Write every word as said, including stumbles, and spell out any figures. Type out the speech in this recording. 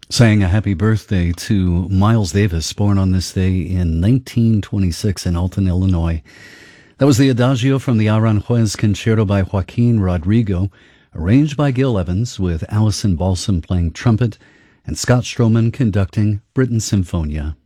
Saying a happy birthday to Miles Davis, born on this day in nineteen twenty-six in Alton, Illinois. That was the Adagio from the Aranjuez Concerto by Joaquin Rodrigo, arranged by Gil Evans, with Alison Balsam playing trumpet and Scott Stroman conducting Britten Symphonia.